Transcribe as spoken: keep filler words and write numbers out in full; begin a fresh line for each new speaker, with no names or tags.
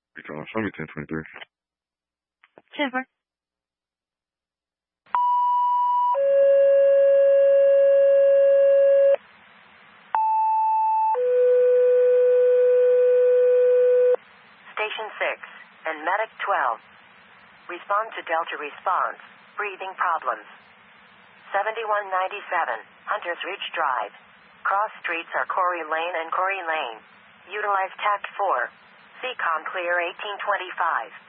Uh, show me ten twenty-three.
ten four.
Station six and Medic twelve. Respond to Delta response. Breathing problems. seventy-one ninety-seven, Hunters Ridge Drive. Cross streets are Corey Lane and Corey Lane. Utilize Tact four. C COM clear eighteen twenty-five.